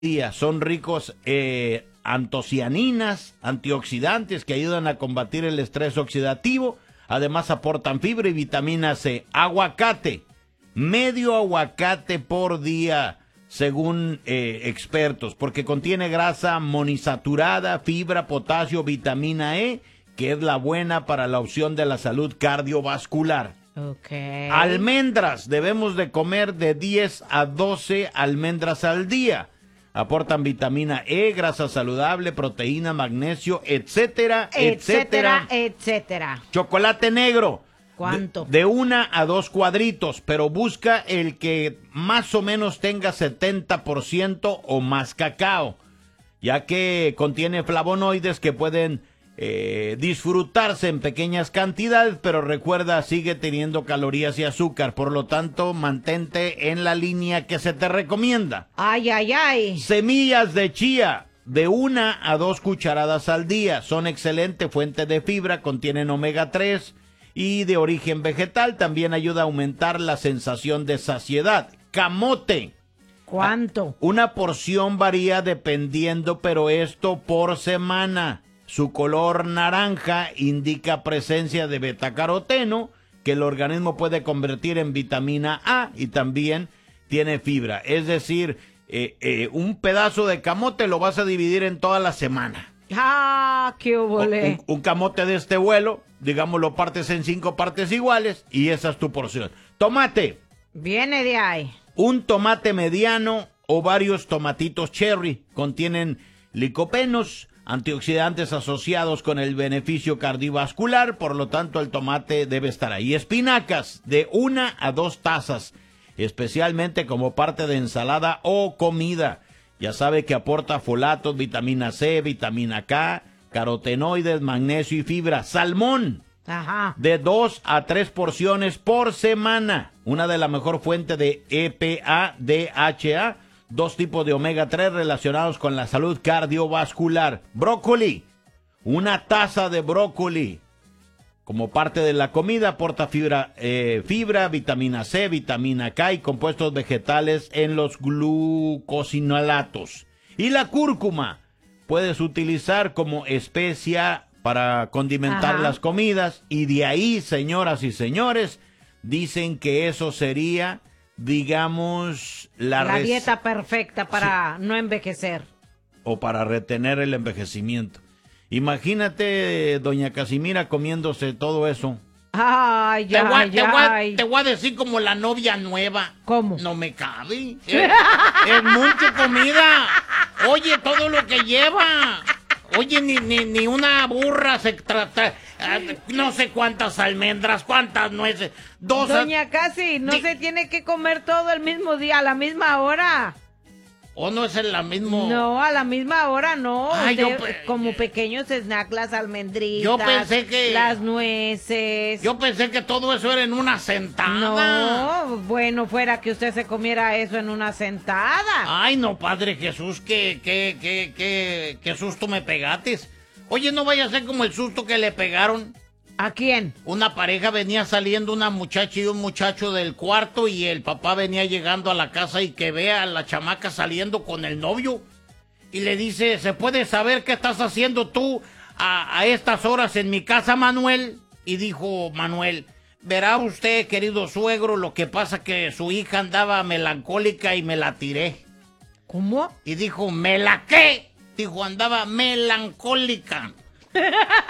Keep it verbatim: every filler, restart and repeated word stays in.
día. Son ricos eh, antocianinas, antioxidantes que ayudan a combatir el estrés oxidativo. Además aportan fibra y vitamina C. Aguacate, medio aguacate por día, según eh, expertos, porque contiene grasa monoinsaturada, fibra, potasio, vitamina E, que es la buena para la opción de la salud cardiovascular. Okay. Almendras, debemos de comer de diez a doce almendras al día. Aportan vitamina E, grasa saludable, proteína, magnesio, etcétera, etcétera, etcétera, etcétera. Chocolate negro. ¿Cuánto? De, de una a dos cuadritos, pero busca el que más o menos tenga setenta por ciento o más cacao, ya que contiene flavonoides que pueden eh, disfrutarse en pequeñas cantidades, pero recuerda, sigue teniendo calorías y azúcar, por lo tanto, mantente en la línea que se te recomienda. Ay, ay, ay. Semillas de chía, de una a dos cucharadas al día, son excelente fuente de fibra, contienen omega tres y de origen vegetal, también ayuda a aumentar la sensación de saciedad. Camote. ¿Cuánto? Una porción varía dependiendo, pero esto por semana. Su color naranja indica presencia de betacaroteno, que el organismo puede convertir en vitamina A, y también tiene fibra. Es decir, eh, eh, un pedazo de camote lo vas a dividir en toda la semana. ¡Ah, qué obole! Un, un camote de este vuelo, digamos, lo partes en cinco partes iguales y esa es tu porción. Tomate. Viene de ahí. Un tomate mediano o varios tomatitos cherry contienen licopenos, antioxidantes asociados con el beneficio cardiovascular, por lo tanto el tomate debe estar ahí. Espinacas, de una a dos tazas, especialmente como parte de ensalada o comida. Ya sabe que aporta folatos, vitamina C, vitamina K, carotenoides, magnesio y fibra. Salmón. Ajá. De dos a tres porciones por semana. Una de las mejor fuentes de E P A, D H A. Dos tipos de omega tres relacionados con la salud cardiovascular. Brócoli. Una taza de brócoli. Como parte de la comida aporta fibra, eh, fibra, vitamina C, vitamina K y compuestos vegetales en los glucosinolatos. Y la cúrcuma. Puedes utilizar como especia para condimentar Ajá. las comidas, y de ahí, señoras y señores, dicen que eso sería, digamos, la, La res- dieta perfecta para no envejecer. o para retener el envejecimiento. Imagínate, doña Casimira comiéndose todo eso. Ay, Te voy, a- ay, te voy a- ay. te voy a decir como la novia nueva. ¿Cómo? No me cabe. Es, es mucha comida. Oye, todo lo que lleva. Oye, ni, ni, ni una burra se trata. No sé cuántas almendras, cuántas nueces. Dos. Doña Casi, no Di- se tiene que comer todo el mismo día, a la misma hora. ¿O no es el la mismo? No, a la misma hora no. Ay, yo Usted, pe- como pequeños snacks, las almendritas, Yo pensé que- las nueces. Yo pensé que todo eso era en una sentada. No, bueno, fuera que usted se comiera eso en una sentada. Ay, no, Padre Jesús, qué, qué, qué, qué, qué susto me pegates. Oye, no vaya a ser como el susto que le pegaron. ¿A quién? Una pareja venía saliendo, una muchacha y un muchacho del cuarto, y el papá venía llegando a la casa y que ve a la chamaca saliendo con el novio. Y le dice, ¿se puede saber qué estás haciendo tú a, a estas horas en mi casa, Manuel? Y dijo Manuel, verá usted, querido suegro, lo que pasa que su hija andaba melancólica y me la tiré. ¿Cómo? Y dijo, ¿me la qué? Dijo, andaba melancólica.